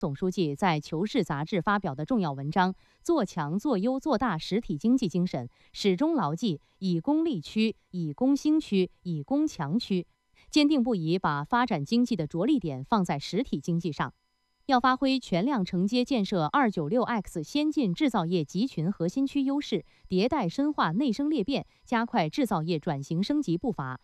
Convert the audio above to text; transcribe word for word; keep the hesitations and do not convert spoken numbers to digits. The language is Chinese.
总书记在《求是》杂志发表的重要文章“做强做优做大实体经济”精神，始终牢记以工立区、以工兴区、以工强区，坚定不移把发展经济的着力点放在实体经济上。要发挥全量承接建设 二九六 X 先进制造业集群核心区优势，迭代深化内生裂变，加快制造业转型升级步伐，